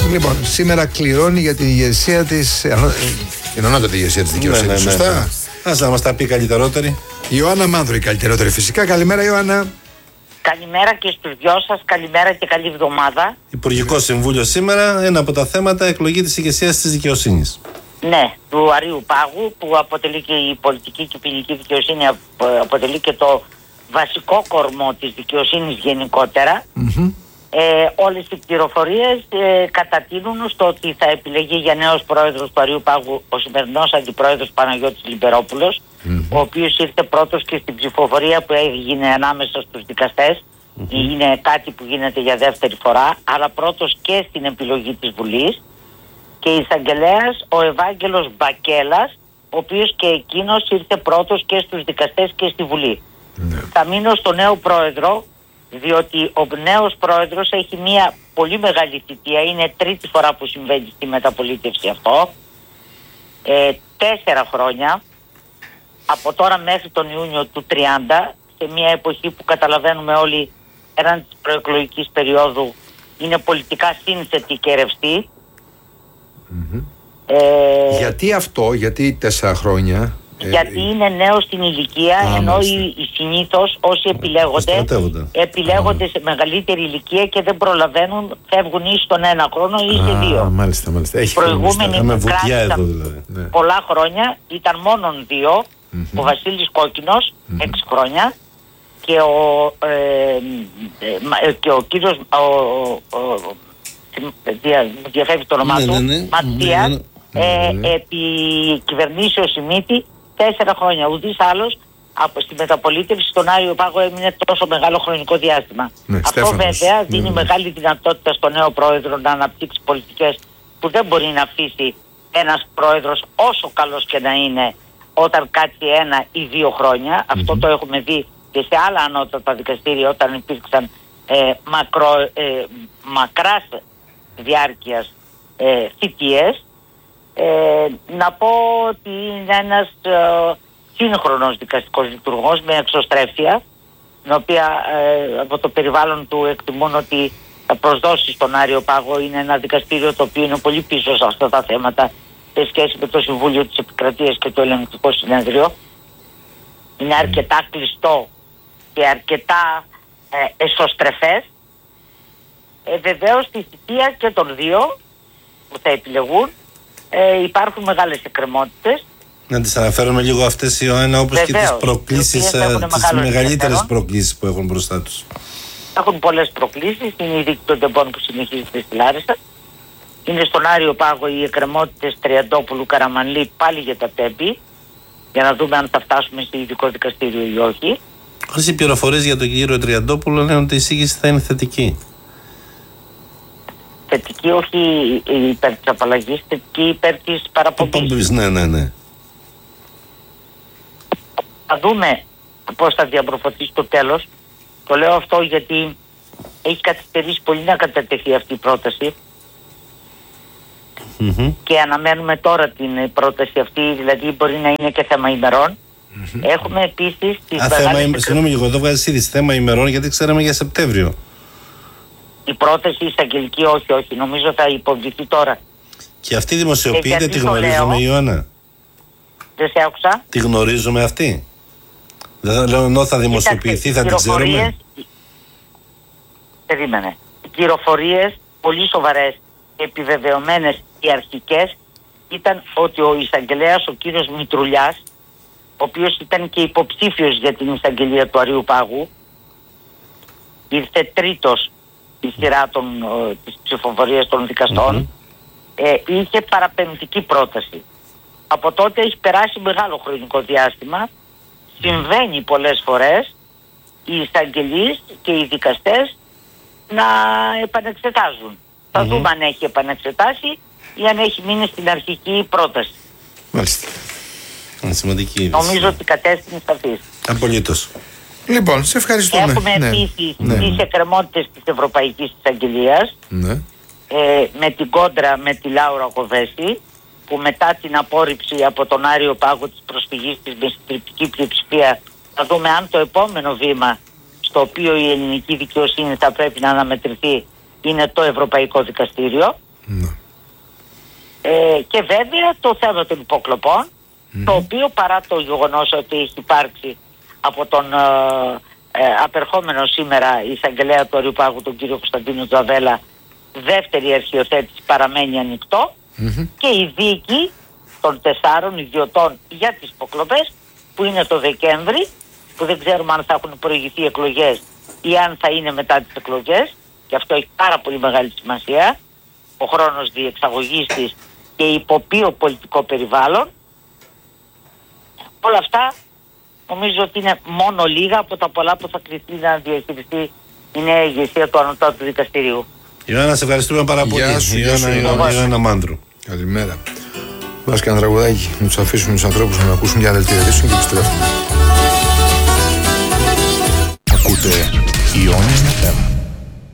Λοιπόν, σήμερα κληρώνει για την ηγεσία της. Την ανώτατη ηγεσία της δικαιοσύνης. Σωστά. Ας να μας τα πει καλύτερότερη. Η Ιωάννα Μάνδρου, η καλύτερότερη φυσικά. Καλημέρα, Ιωάννα. Καλημέρα και στους δυο σας, καλημέρα και καλή εβδομάδα. Υπουργικό Συμβούλιο σήμερα, ένα από τα θέματα, εκλογή της ηγεσίας της δικαιοσύνης. Ναι, του Αρείου Πάγου, που αποτελεί και η πολιτική και η ποινική δικαιοσύνη, αποτελεί και το βασικό κορμό της δικαιοσύνης γενικότερα. Όλες οι πληροφορίες κατατείνουν στο ότι θα επιλεγεί για νέος πρόεδρος του Αρείου Πάγου ο σημερινός αντιπρόεδρος Παναγιώτης Λιμπερόπουλος, ο οποίος ήρθε πρώτος και στην ψηφοφορία που έγινε ανάμεσα στους δικαστές. Είναι κάτι που γίνεται για δεύτερη φορά, αλλά πρώτος και στην επιλογή της Βουλής. Και εισαγγελέας ο Ευάγγελος Μπακέλας, ο οποίος και εκείνος ήρθε πρώτος και στους δικαστές και στη Βουλή. Θα μείνω στο νέο πρόεδρο, διότι ο νέος πρόεδρος έχει μια πολύ μεγάλη θητεία, είναι τρίτη φορά που συμβαίνει στη μεταπολίτευση αυτό, 4 χρόνια, από τώρα μέχρι τον Ιούνιο του 30, σε μια εποχή που καταλαβαίνουμε όλοι έναν της προεκλογικής περίοδου είναι πολιτικά σύνθετη και ρευστή. Γιατί αυτό, γιατί 4 χρόνια? Γιατί είναι νέος στην ηλικία, ενώ οι συνήθως όσοι επιλέγονται σε μεγαλύτερη ηλικία και δεν προλαβαίνουν, φεύγουν ή στον 1 χρόνο ή σε 2. Μάλιστα. Οι προηγούμενοι που κράτησαν πολλά χρόνια ήταν μόνον 2, ο Βασίλης Κόκκινος 6 χρόνια και ο κύριος διαφεύγει το όνομά του, Ματσίας, επί κυβερνήσεως Σιμίτη 4 χρόνια. Ουδής άλλος στη μεταπολίτευση στον Άριο Πάγο έμεινε τόσο μεγάλο χρονικό διάστημα. Αυτό βέβαια δίνει μεγάλη δυνατότητα στον νέο πρόεδρο να αναπτύξει πολιτικές που δεν μπορεί να αφήσει ένας πρόεδρος όσο καλός και να είναι όταν κάτσει 1 ή 2 χρόνια. Αυτό το έχουμε δει και σε άλλα ανώτατα δικαστήρια όταν υπήρξαν μακράς διάρκειας θητείες. Να πω ότι είναι ένας σύγχρονος δικαστικός λειτουργός με εξωστρέφεια, την οποία από το περιβάλλον του εκτιμούν ότι θα προσδώσει στον Άριο Πάγο. Είναι ένα δικαστήριο το οποίο είναι πολύ πίσω σε αυτά τα θέματα σε σχέση με το Συμβούλιο της Επικρατείας και το Ελεγκτικό Συνέδριο. Είναι αρκετά κλειστό και αρκετά εσωστρεφές. Βεβαίως στη θητεία και των 2 που θα επιλεγούν υπάρχουν μεγάλες εκκρεμότητες. Να τις αναφέρουμε λίγο αυτές, Ιωάννα, όπως και τις προκλήσεις, τις μεγαλύτερες προκλήσεις που έχουν μπροστά τους. Έχουν πολλές προκλήσεις. Είναι η δίκη των τεμπών που συνεχίζεται στη Λάρισα. Είναι στον Άριο Πάγο οι εκκρεμότητες Τριαντόπουλου Καραμανλή πάλι για τα τέμπη, για να δούμε αν θα φτάσουμε σε ειδικό δικαστήριο ή όχι. Όσοι πληροφορίες για τον κύριο Τριαντόπουλο λένε ότι η εισήγηση θα είναι θετική. Θετική, όχι υπέρ της απαλλαγής, θετική υπέρ της παραπομπής. Ναι. Θα δούμε πώς θα διαμορφωθεί στο τέλος. Το λέω αυτό γιατί έχει καθυστερήσει πολύ να κατατεθεί αυτή η πρόταση. Και αναμένουμε τώρα την πρόταση αυτή, δηλαδή μπορεί να είναι και θέμα ημερών. Έχουμε επίσης τις Συγγνώμη, εγώ εδώ βγάζεις ήδη θέμα ημερών γιατί ξέραμε για Σεπτέμβριο. Η πρόταση εισαγγελική όχι, νομίζω θα υποβληθεί τώρα. Και αυτή δημοσιοποιείται, τη γνωρίζουμε, Ιωάννα? Δεν σε άκουσα. Τη γνωρίζουμε αυτή? Δεν λέω ενώ θα δημοσιοποιηθεί, θα την ξέρουμε. Περίμενε. Οι πληροφορίες πολύ σοβαρές, επιβεβαιωμένες και αρχικές, ήταν ότι ο εισαγγελέας, ο κύριος Μητρουλιάς, ο οποίος ήταν και υποψήφιος για την εισαγγελία του Αρείου Πάγου, ήρθε τρίτος στη σειρά της ψηφοφορίας των δικαστών, είχε παραπεμπτική πρόταση. Από τότε έχει περάσει μεγάλο χρονικό διάστημα. Συμβαίνει πολλές φορές οι εισαγγελείς και οι δικαστές να επανεξετάζουν. Θα δούμε αν έχει επανεξετάσει ή αν έχει μείνει στην αρχική πρόταση. Μάλιστα. Σημαντική. Νομίζω ότι κατέστην σαφής. Απολύτως. Λοιπόν, σε ευχαριστούμε. Έχουμε επίσης τις εκκρεμότητες της Ευρωπαϊκής Εισαγγελίας, με την κόντρα με τη Λάουρα Κοβέση, που μετά την απόρριψη από τον Άριο Πάγο της προσφυγής της με συντριπτική πλειοψηφία θα δούμε αν το επόμενο βήμα στο οποίο η ελληνική δικαιοσύνη θα πρέπει να αναμετρηθεί είναι το Ευρωπαϊκό Δικαστήριο. Και βέβαια το θέμα των υποκλοπών, το οποίο παρά το γεγονός ότι έχει υπάρξει από τον απερχόμενο σήμερα εισαγγελέα του Αριού Πάγου, τον κύριο Κωνσταντίνο Τζαβέλα, δεύτερη αρχιοθέτηση παραμένει ανοιχτό, και η δίκη των 4 ιδιωτών για τις υποκλοπές που είναι το Δεκέμβρη, που δεν ξέρουμε αν θα έχουν προηγηθεί εκλογές ή αν θα είναι μετά τις εκλογές, και αυτό έχει πάρα πολύ μεγάλη σημασία, ο χρόνος διεξαγωγής της και υπό ποιο πολιτικό περιβάλλον. Όλα αυτά νομίζω ότι είναι μόνο λίγα από τα πολλά που θα κληθεί να διαχειριστεί η νέα ηγεσία του Ανωτάτου Δικαστηρίου. Ιωάννα, σε ευχαριστούμε πάρα πολύ. Ιωάννα Μάντρου. Καλημέρα. Βάζει και ένα τραγουδάκι, να τους αφήσουμε τους ανθρώπους να ακούσουν μια δελτία ειδήσεων και επιστρέφουμε. Ακούτε Ιόνια FM.